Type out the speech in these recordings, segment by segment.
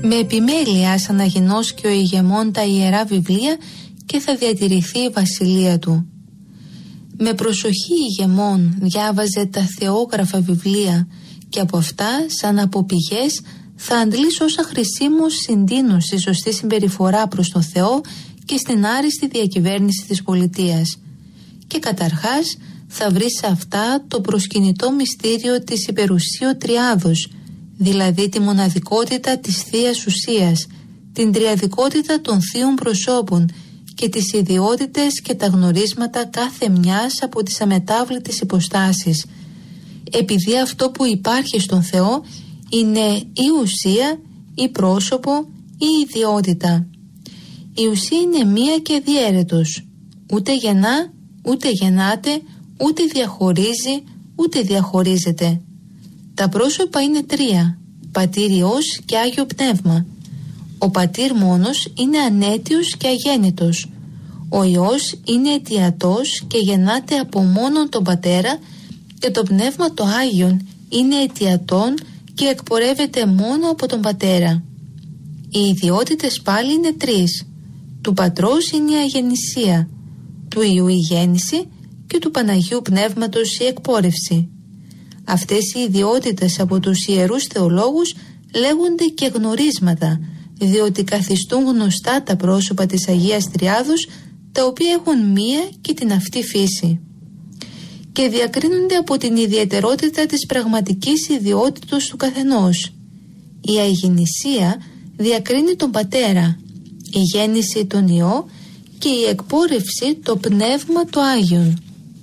Με επιμέλεια σαν αναγινώσκει ο ηγεμόν τα ιερά βιβλία και θα διατηρηθεί η βασιλεία του. Με προσοχή ηγεμόν διάβαζε τα θεόγραφα βιβλία και από αυτά σαν από πηγές θα αντλήσει όσα χρησίμως συντείνουν στη σωστή συμπεριφορά προς το Θεό και στην άριστη διακυβέρνηση της πολιτείας. Και καταρχάς θα βρει σε αυτά το προσκυνητό μυστήριο της υπερουσίου τριάδος, δηλαδή τη μοναδικότητα της Θείας Ουσίας, την τριαδικότητα των θείων προσώπων και τις ιδιότητες και τα γνωρίσματα κάθε μιας από τις αμετάβλητες υποστάσεις. Επειδή αυτό που υπάρχει στον Θεό είναι η ουσία, η πρόσωπο, η ιδιότητα. Η ουσία είναι μία και διαίρετος. Ούτε γεννά, ούτε γεννάται, ούτε διαχωρίζει, ούτε διαχωρίζεται. Τα πρόσωπα είναι τρία, Πατήρ, Υιός και Άγιο Πνεύμα. Ο Πατήρ μόνος είναι ανέτιος και αγέννητος. Ο Υιός είναι αιτιατός και γεννάται από μόνον τον Πατέρα και το Πνεύμα το Άγιον είναι αιτιατόν και εκπορεύεται μόνο από τον Πατέρα. Οι ιδιότητες πάλι είναι τρεις. Του Πατρός είναι η αγεννησία, του Υιού η γέννηση και του Παναγίου Πνεύματος η εκπόρευση. Αυτές οι ιδιότητες από τους ιερούς θεολόγους λέγονται και γνωρίσματα, διότι καθιστούν γνωστά τα πρόσωπα της Αγίας Τριάδος, τα οποία έχουν μία και την αυτή φύση. Και διακρίνονται από την ιδιαιτερότητα της πραγματικής ιδιότητος του καθενός. Η αγεννησία διακρίνει τον Πατέρα, η γέννηση τον Υιό και η εκπόρευση το Πνεύμα το Άγιον.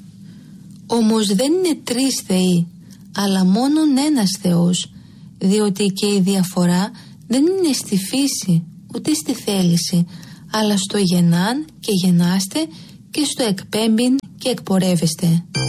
Όμως δεν είναι τρεις Θεοί, αλλά μόνον ένας Θεός, διότι και η διαφορά δεν είναι στη φύση ούτε στη θέληση, αλλά στο γεννάν και γεννάστε και στο εκπέμπειν και εκπορεύεστε.